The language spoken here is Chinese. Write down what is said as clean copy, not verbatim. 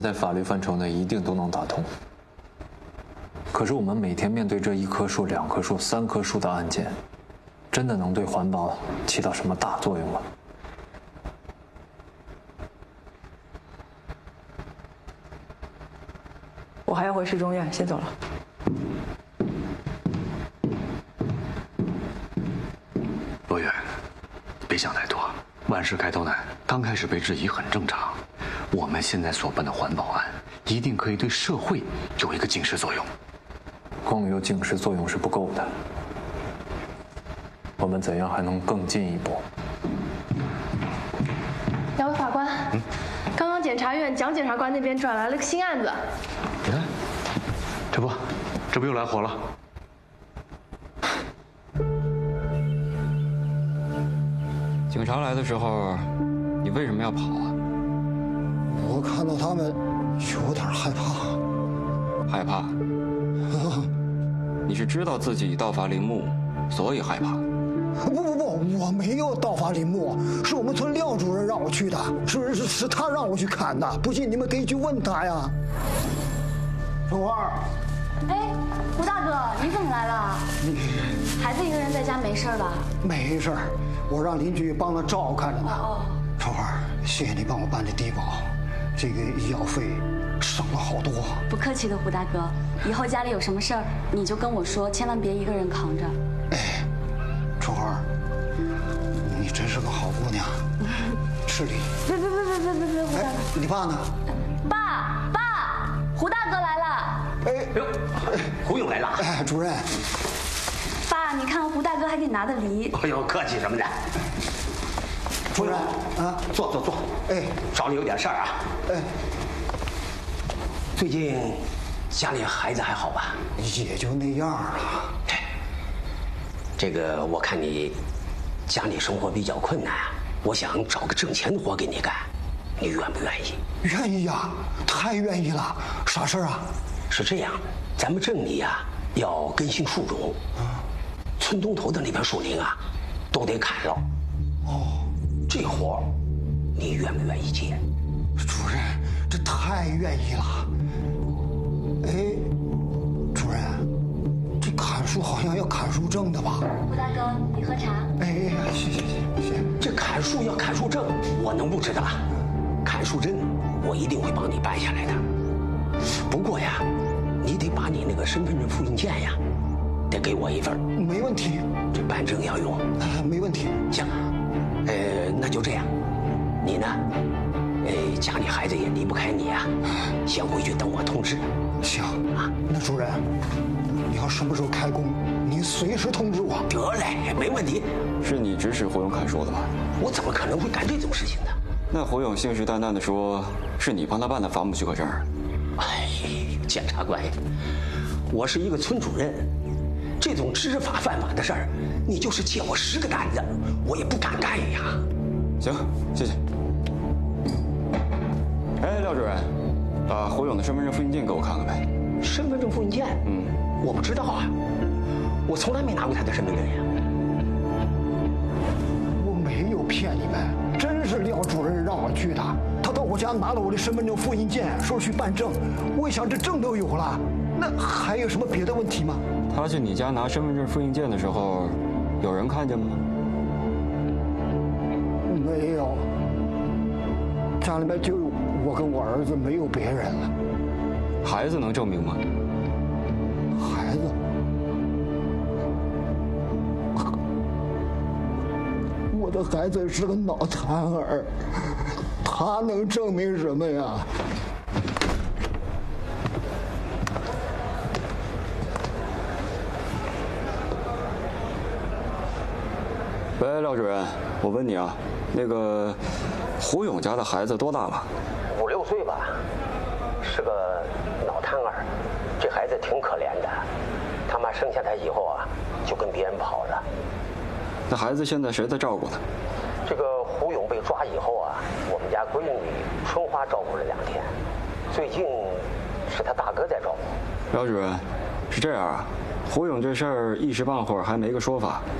在法律范畴内一定都能打通。可是我们每天面对这1棵树、2棵树、3棵树的案件，真的能对环保起到什么大作用吗？ 我还要回市中院，先走了。 罗远，别想太多，万事开头难，刚开始被质疑很正常。我们现在所办的环保案，一定可以对社会有一个警示作用。 光有警示作用是不够的，我们怎样还能更进一步？ 两位法官，刚刚检察院蒋检察官那边转来了个新案子。 你看，这不又来火了？ 警察来的时候，你为什么要跑啊？ 我看到他们有点害怕。 害怕？你是知道自己盗伐林木，所以害怕？ 不，我没有盗伐林木，是我们村廖主任让我去的，是他让我去砍的。不信你们可以去问他呀。春花， 哎，胡大哥，你怎么来了？孩子一个人在家没事吧？ 没事，我让邻居帮他照看着呢。春花，谢谢你帮我办这低保，这个医药费省了好多。 不客气的，胡大哥，以后家里有什么事儿你就跟我说，千万别一个人扛着。 哎，春花，你真是个好姑娘，是的。 别，胡大哥， 你爸呢？ 爸，胡大哥来了。 哎呦， 胡勇来了。 哎，主任。 爸，你看胡大哥还给你拿的梨。 哎呦，客气什么的。 主任啊， 坐。 哎， 找你有点事儿啊。 哎， 最近家里孩子还好吧？ 也就那样了。 这个我看你家里生活比较困难，我想找个挣钱的活给你干，你愿不愿意？ 愿意呀，太愿意了。啥事儿啊？ 是这样，咱们镇里呀要更新树种，村东头的那片树林啊都得砍了。哦，这活儿你愿不愿意接？ 主任，这太愿意了。哎，主任，这砍树好像要砍树证的吧？ 胡大哥，你喝茶。 哎，谢。 这砍树要砍树证，我能不知道啊？砍树针，我一定会帮你办下来的。不过呀，你得把你那个身份证复印件呀，得给我一份。 没问题。 这办证要用。 没问题。 行，那就这样，你呢？家里孩子也离不开你啊，先回去等我通知。 行啊，那主任，你要什么时候开工，您随时通知我。 得嘞，没问题。 是你指使胡勇砍树的吧？ 我怎么可能会干这种事情呢？ 那胡勇信誓旦旦地说，是你帮他办的伐木许可证。 哎，检察官呀，我是一个村主任，这种知法犯法的事儿，你就是借我10个胆子，我也不敢干呀。 行，谢谢。哎，廖主任，把胡勇的身份证复印件给我看看呗。 身份证复印件？我不知道啊，我从来没拿过他的身份证呀。 我没有骗你们，真是廖主任让我去的。他到我家拿了我的身份证复印件，说去办证。我一想，这证都有了，那还有什么别的问题吗？ 他去你家拿身份证复印件的时候，有人看见吗？ 没有，家里面就我跟我儿子，没有别人了。 孩子能证明吗？ 孩子，我的孩子是个脑瘫儿，他能证明什么呀？ 喂，廖主任，我问你啊，那个胡勇家的孩子多大了 ？5、6岁吧，是个脑瘫儿。这孩子挺可怜的，他妈生下他以后啊，就跟别人跑了。 那孩子现在谁在照顾他？ 这个胡勇被抓以后啊，我们家闺女春花照顾了2天，最近是他大哥在照顾。 廖主任，是这样啊，胡勇这事儿一时半会儿还没个说法，